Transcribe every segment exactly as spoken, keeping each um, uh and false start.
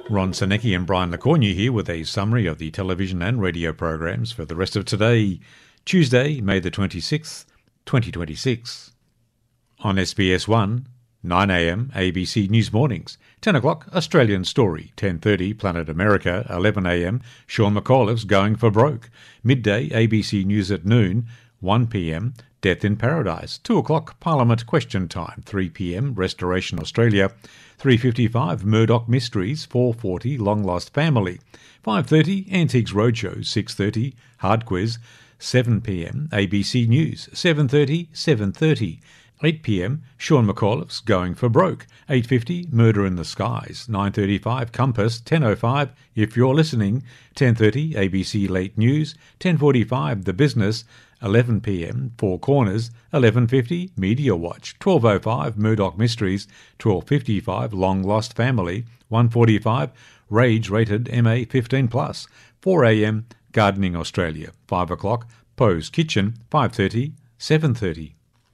Ron Senecki and Brian LeCornu here with a summary of the television and radio programs for the rest of today, Tuesday, May the twenty-sixth, twenty twenty-six. On S B S one, nine a m A B C News Mornings, ten o'clock Australian Story, ten thirty Planet America, eleven a m Sean McAuliffe's Going for Broke, midday A B C News at noon, one p m Death in Paradise, two o'clock Parliament Question Time, three p m Restoration Australia, three fifty-five Murdoch Mysteries, four forty Long Lost Family, five thirty Antiques Roadshow, six thirty Hard Quiz, seven p m A B C News, seven thirty, seven thirty, eight p m Sean McAuliffe's Going for Broke, eight fifty Murder in the Skies, nine thirty-five Compass, ten oh five If You're Listening, ten thirty A B C Late News, ten forty-five The Business, eleven p m Four Corners, eleven fifty Media Watch, twelve oh five Murdoch Mysteries, twelve fifty-five Long Lost Family, one forty-five Rage rated M A fifteen plus, four a m Gardening Australia, five o'clock Poe's Kitchen, five thirty, seven thirty.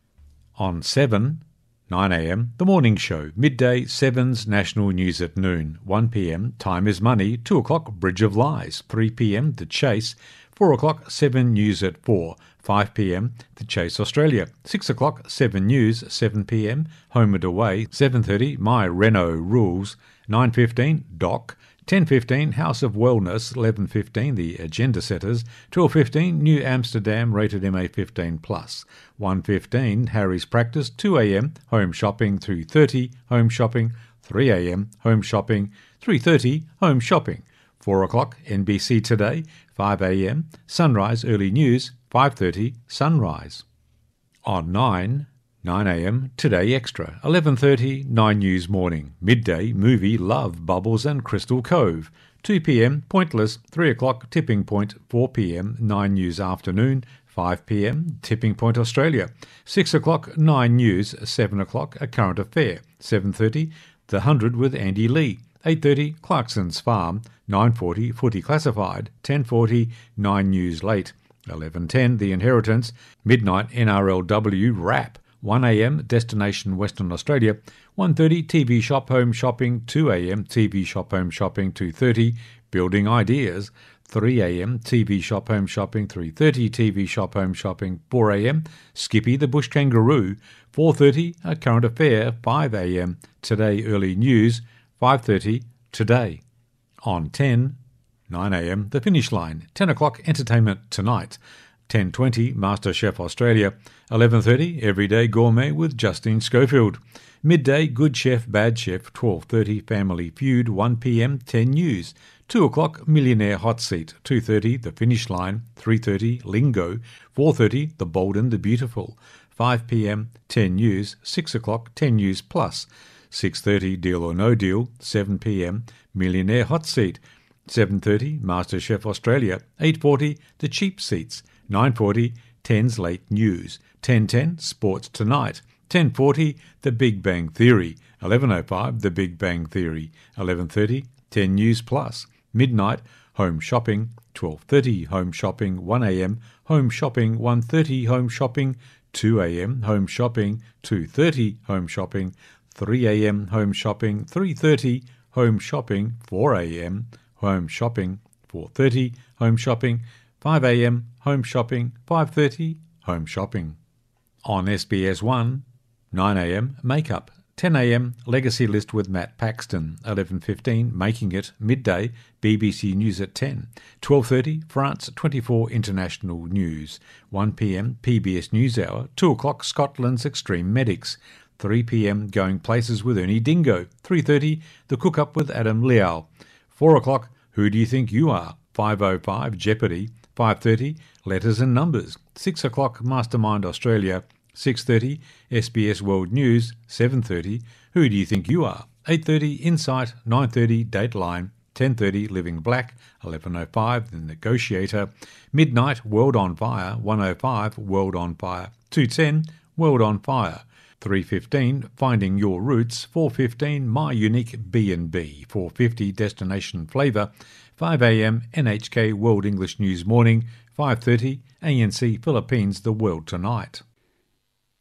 On seven, nine a m The Morning Show, midday Seven's National News at noon, one p m Time is Money, two o'clock Bridge of Lies, three p m The Chase, four o'clock Seven News at four, five p m The Chase Australia, six o'clock Seven News, seven p m Home and Away, seven thirty My Renault Rules, nine fifteen Doc, ten fifteen House of Wellness, eleven fifteen The Agenda Setters, twelve fifteen New Amsterdam rated M A fifteen plus, one fifteen Harry's Practice, two a m Home Shopping, two thirty Home Shopping, three a m Home Shopping, three thirty Home Shopping, four o'clock N B C Today, five a m Sunrise Early News, five thirty Sunrise. On nine, nine a m Today Extra, eleven thirty Nine News Morning, midday Movie Love, Bubbles and Crystal Cove, two p m Pointless, three o'clock Tipping Point, four p m Nine News Afternoon, five p m Tipping Point Australia, six o'clock Nine News, seven o'clock A Current Affair, seven thirty The Hundred with Andy Lee, eight thirty Clarkson's Farm, nine forty Footy Classified, ten forty Nine News Late, eleven ten The Inheritance, midnight N R L W Wrap, one a m Destination Western Australia, one thirty T V Shop Home Shopping, two a m T V Shop Home Shopping, two thirty Building Ideas, three a m T V Shop Home Shopping, three thirty T V Shop Home Shopping, four a m Skippy the Bush Kangaroo, four thirty A Current Affair, five a m Today Early News, five thirty Today. On ten, nine a m The Finish Line, ten o'clock Entertainment Tonight, ten twenty MasterChef Australia, eleven thirty Everyday Gourmet with Justine Schofield, midday Good Chef Bad Chef, twelve thirty Family Feud, one p m ten News, two o'clock Millionaire Hot Seat, two thirty The Finish Line, three thirty Lingo, four thirty The Bold and the Beautiful, five p m ten News, six o'clock ten News Plus, six thirty Deal or No Deal, seven p m Millionaire Hot Seat, seven thirty MasterChef Australia, eight forty The Cheap Seats, nine forty ten's Late News, ten ten Sports Tonight, ten forty The Big Bang Theory, eleven oh five The Big Bang Theory, eleven thirty ten News Plus, midnight Home Shopping, twelve thirty Home Shopping, one a m Home Shopping, one thirty Home Shopping, two a m Home Shopping, two thirty Home Shopping, three a m Home Shopping, three thirty Home Shopping, four a m Home Shopping, four thirty Home Shopping, five a m Home Shopping, five thirty Home Shopping. On S B S one, nine a m Makeup, ten a m Legacy List with Matt Paxton, eleven fifteen Making It, midday B B C News at ten, twelve thirty France twenty-four International News, one p m P B S NewsHour, two o'clock Scotland's Extreme Medics, three p m Going Places with Ernie Dingo, three thirty The Cook Up with Adam Liao, four o'clock Who Do You Think You Are, five oh five Jeopardy, five thirty Letters and Numbers, six o'clock Mastermind Australia, six thirty S B S World News, seven thirty Who Do You Think You Are, eight thirty Insight, nine thirty Dateline, ten thirty Living Black, eleven oh five The Negotiator, midnight World on Fire, one oh five World on Fire, two ten World on Fire, three fifteen Finding Your Roots, four fifteen My Unique B and B, four fifty Destination Flavour, five a m N H K World English News Morning, five thirty A N C Philippines The World Tonight.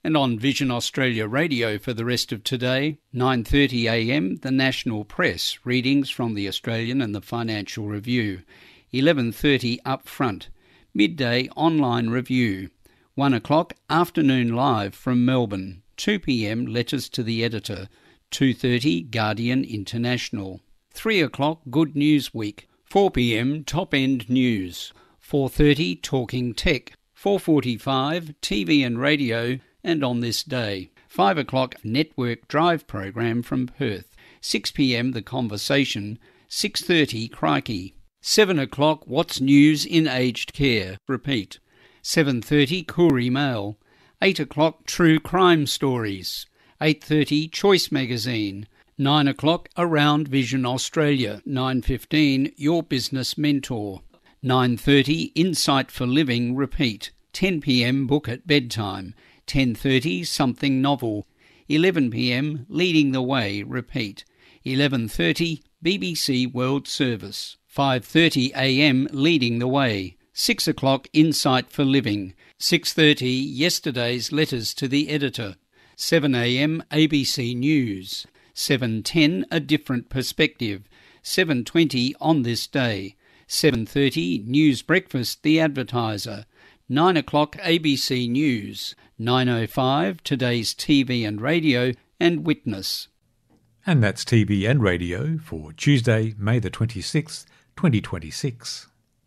And on Vision Australia Radio for the rest of today, nine thirty a m, the National Press, readings from the Australian and the Financial Review. eleven thirty up front, midday online review. one o'clock, afternoon live from Melbourne. two p m, letters to the editor. two thirty, Guardian International. three o'clock, Good News Week. four p m, Top End News. four thirty, Talking Tech. four forty-five, T V and Radio, and On This Day. five o'clock, Network Drive program from Perth. six p m, The Conversation. six thirty, Crikey. seven o'clock, What's News in Aged Care. Repeat. seven thirty, Koori Mail. eight o'clock, True Crime Stories. eight thirty, Choice Magazine. nine o'clock, Around Vision Australia. nine fifteen, Your Business Mentor. nine thirty, Insight for Living. Repeat. ten p m, Book at Bedtime. ten thirty, Something Novel. eleven p m, Leading the Way. Repeat. eleven thirty, B B C World Service. five thirty a m, Leading the Way. six o'clock, Insight for Living. six thirty, Yesterday's Letters to the Editor. seven a m, A B C News. seven ten, A Different Perspective. seven twenty, On This Day. seven thirty, News Breakfast, The Advertiser. nine o'clock, A B C News. nine oh five, Today's T V and Radio, and Witness. And that's T V and Radio for Tuesday, May the twenty-sixth, twenty twenty-six.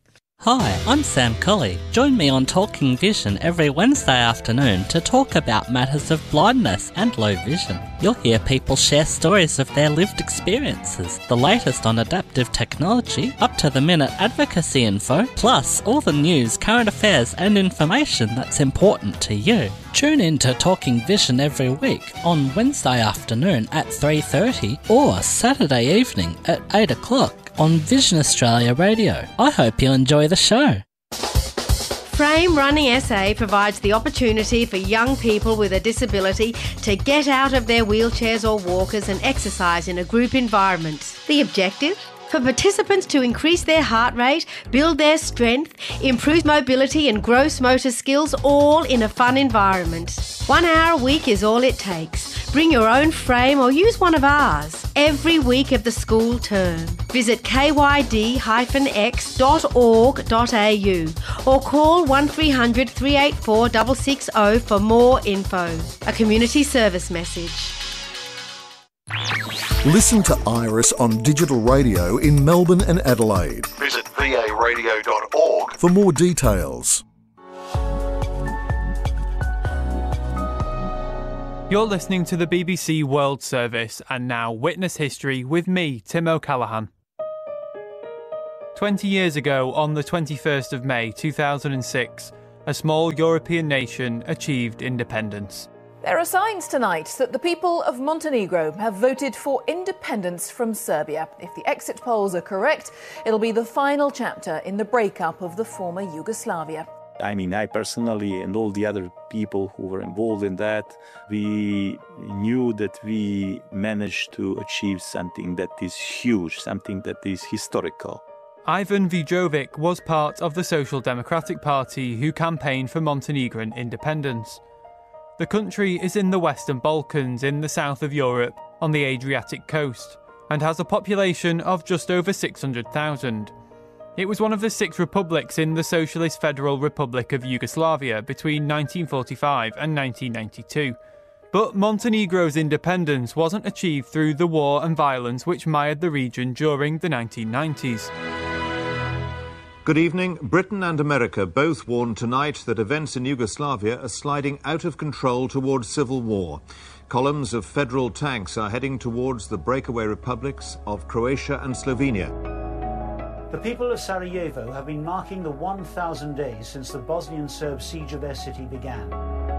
Hi, I'm Sam Colley. Join me on Talking Vision every Wednesday afternoon to talk about matters of blindness and low vision. You'll hear people share stories of their lived experiences, the latest on adaptive technology, up-to-the-minute advocacy info, plus all the news, current affairs and information that's important to you. Tune in to Talking Vision every week on Wednesday afternoon at three thirty or Saturday evening at eight o'clock. On Vision Australia Radio. I hope you enjoy the show. Frame Running S A provides the opportunity for young people with a disability to get out of their wheelchairs or walkers and exercise in a group environment. The objective? For participants to increase their heart rate, build their strength, improve mobility and gross motor skills, all in a fun environment. One hour a week is all it takes. Bring your own frame or use one of ours every week of the school term. Visit k y d dash x dot org dot a u or call one three hundred, three eight four, six six zero for more info. A community service message. Listen to Iris on digital radio in Melbourne and Adelaide. Visit v a radio dot org for more details. You're listening to the B B C World Service, and now Witness History with me, Tim O'Callaghan. Twenty years ago, on the twenty-first of May two thousand six, a small European nation achieved independence. There are signs tonight that the people of Montenegro have voted for independence from Serbia. If the exit polls are correct, it'll be the final chapter in the breakup of the former Yugoslavia. I mean, I personally and all the other people who were involved in that, we knew that we managed to achieve something that is huge, something that is historical. Ivan Vidrovic was part of the Social Democratic Party who campaigned for Montenegrin independence. The country is in the Western Balkans in the south of Europe on the Adriatic coast and has a population of just over six hundred thousand. It was one of the six republics in the Socialist Federal Republic of Yugoslavia between nineteen forty-five and nineteen ninety-two. But Montenegro's independence wasn't achieved through the war and violence which mired the region during the nineteen nineties. Good evening. Britain and America both warned tonight that events in Yugoslavia are sliding out of control towards civil war. Columns of federal tanks are heading towards the breakaway republics of Croatia and Slovenia. The people of Sarajevo have been marking the one thousand days since the Bosnian Serb siege of their city began.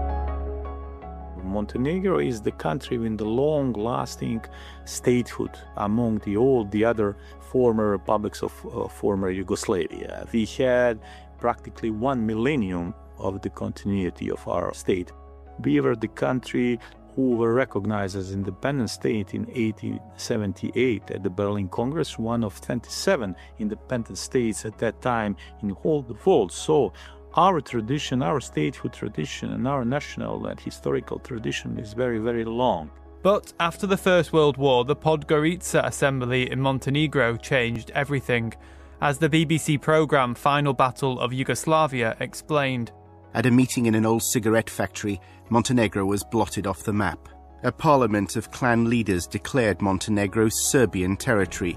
Montenegro is the country with the long-lasting statehood among the, all the other former republics of uh, former Yugoslavia. We had practically one millennium of the continuity of our state. We were the country who were recognized as independent state in eighteen seventy-eight at the Berlin Congress, one of twenty-seven independent states at that time in all the world. So our tradition, our statehood tradition, and our national and historical tradition is very, very long. But after the First World War, the Podgorica Assembly in Montenegro changed everything, as the B B C programme Final Battle of Yugoslavia explained. At a meeting in an old cigarette factory, Montenegro was blotted off the map. A parliament of clan leaders declared Montenegro Serbian territory.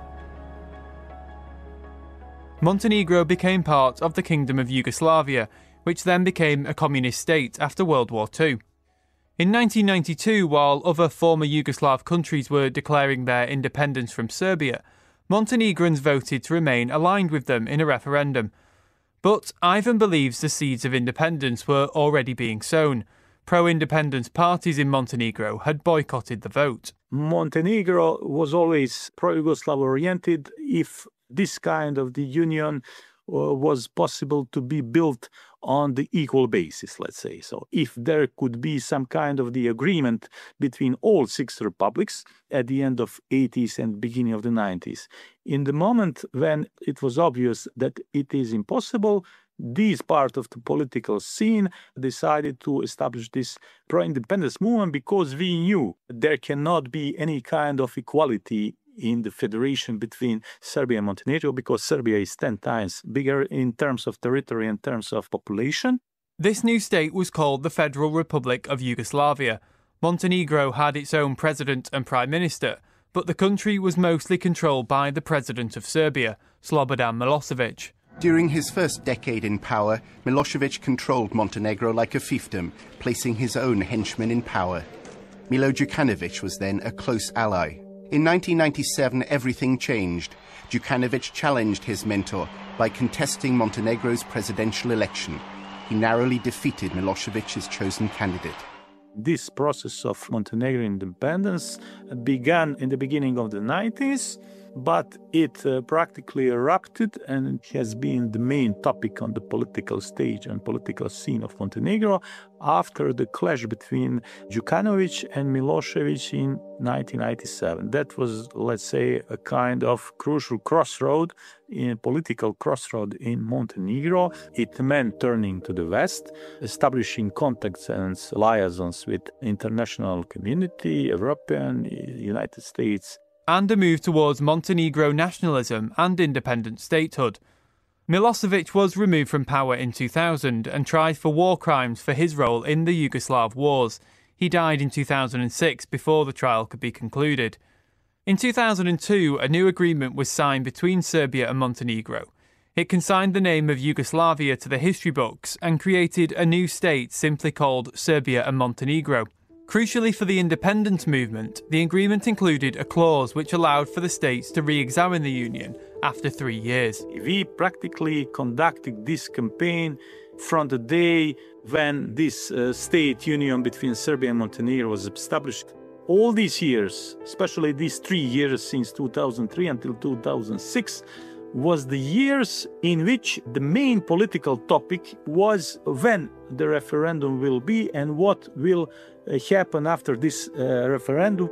Montenegro became part of the Kingdom of Yugoslavia, which then became a communist state after World War Two. In nineteen ninety-two, while other former Yugoslav countries were declaring their independence from Serbia, Montenegrins voted to remain aligned with them in a referendum. But Ivan believes the seeds of independence were already being sown. Pro-independence parties in Montenegro had boycotted the vote. Montenegro was always pro-Yugoslav oriented. If this kind of the union uh, was possible to be built on the equal basis, let's say. So if there could be some kind of the agreement between all six republics at the end of eighties and beginning of the nineties, in the moment when it was obvious that it is impossible, this part of the political scene decided to establish this pro-independence movement because we knew there cannot be any kind of equality in the federation between Serbia and Montenegro because Serbia is ten times bigger in terms of territory and terms of population. This new state was called the Federal Republic of Yugoslavia. Montenegro had its own president and prime minister, but the country was mostly controlled by the president of Serbia, Slobodan Milosevic. During his first decade in power, Milosevic controlled Montenegro like a fiefdom, placing his own henchmen in power. Milo Djukanovic was then a close ally. In nineteen ninety-seven, everything changed. Djukanovic challenged his mentor by contesting Montenegro's presidential election. He narrowly defeated Milosevic's chosen candidate. This process of Montenegro independence began in the beginning of the nineties, but it uh, practically erupted and it has been the main topic on the political stage and political scene of Montenegro after the clash between Djukanovic and Milosevic in nineteen ninety-seven. That was, let's say, a kind of crucial crossroad, in political crossroad in Montenegro. It meant turning to the West, establishing contacts and liaisons with international community, European, United States, and a move towards Montenegro nationalism and independent statehood. Milosevic was removed from power in two thousand and tried for war crimes for his role in the Yugoslav wars. He died in two thousand six before the trial could be concluded. In two thousand two, a new agreement was signed between Serbia and Montenegro. It consigned the name of Yugoslavia to the history books and created a new state simply called Serbia and Montenegro. Crucially for the independence movement, the agreement included a clause which allowed for the states to re-examine the union after three years. We practically conducted this campaign from the day when this uh, state union between Serbia and Montenegro was established. All these years, especially these three years since two thousand three until two thousand six, was the years in which the main political topic was when the referendum will be and what will uh, happen after this uh, referendum.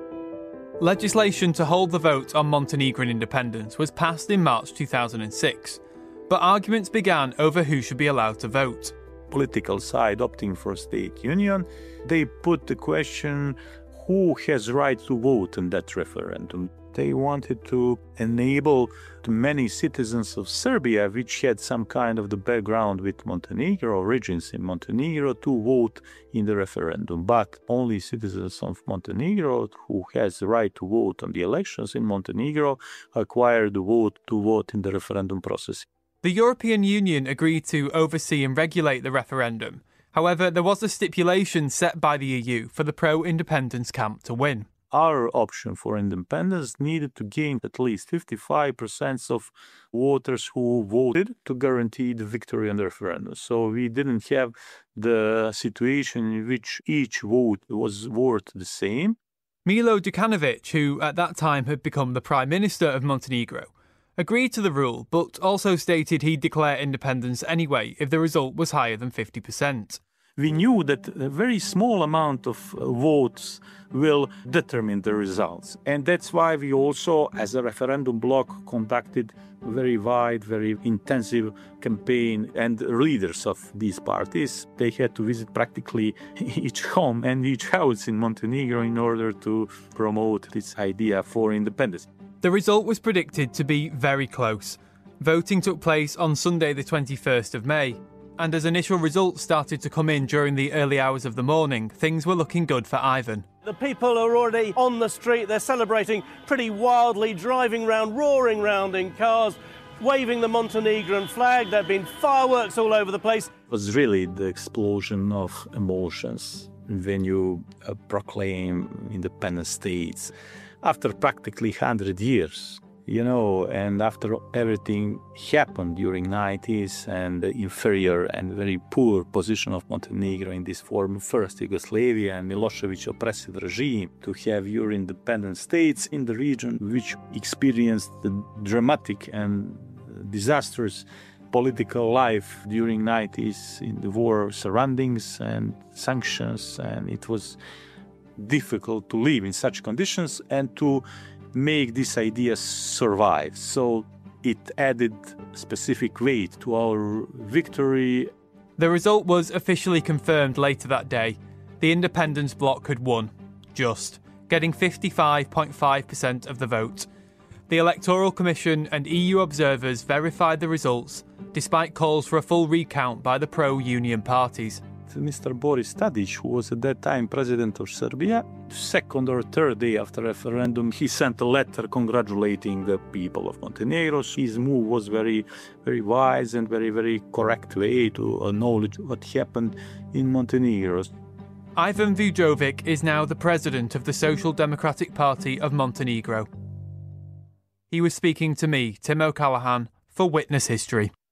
Legislation to hold the vote on Montenegrin independence was passed in March two thousand six, but arguments began over who should be allowed to vote. Political side opting for state union, they put the question who has right to vote in that referendum. They wanted to enable the many citizens of Serbia, which had some kind of the background with Montenegro, origins in Montenegro, to vote in the referendum. But only citizens of Montenegro who has the right to vote on the elections in Montenegro acquired the vote to vote in the referendum process. The European Union agreed to oversee and regulate the referendum. However, there was a stipulation set by the E U for the pro-independence camp to win. Our option for independence needed to gain at least fifty-five percent of voters who voted to guarantee the victory on the referendum. So we didn't have the situation in which each vote was worth the same. Milo Djukanovic, who at that time had become the Prime Minister of Montenegro, agreed to the rule, but also stated he'd declare independence anyway if the result was higher than fifty percent. We knew that a very small amount of uh, votes will determine the results. And that's why we also, as a referendum bloc, conducted a very wide, very intensive campaign. And leaders of these parties, they had to visit practically each home and each house in Montenegro in order to promote this idea for independence. The result was predicted to be very close. Voting took place on Sunday the twenty-first of May. And as initial results started to come in during the early hours of the morning, things were looking good for Ivan. The people are already on the street, they're celebrating pretty wildly, driving round, roaring round in cars, waving the Montenegrin flag. There have been fireworks all over the place. It was really the explosion of emotions when you uh, proclaim independent states after practically one hundred years. You know, and after everything happened during nineties and the inferior and very poor position of Montenegro in this form, first Yugoslavia and Milosevic oppressive regime, to have your independent states in the region which experienced the dramatic and disastrous political life during nineties in the war surroundings and sanctions, and it was difficult to live in such conditions and to make this idea survive. So it added specific weight to our victory. The result was officially confirmed later that day. The independence bloc had won, just, getting fifty-five point five percent of the vote. The Electoral Commission and E U observers verified the results, despite calls for a full recount by the pro-union parties. Mister Boris Tadic, who was at that time president of Serbia, second or third day after referendum, he sent a letter congratulating the people of Montenegro. His move was very, very wise and very, very correct way to acknowledge what happened in Montenegro. Ivan Vujovic is now the president of the Social Democratic Party of Montenegro. He was speaking to me, Tim O'Callaghan, for Witness History.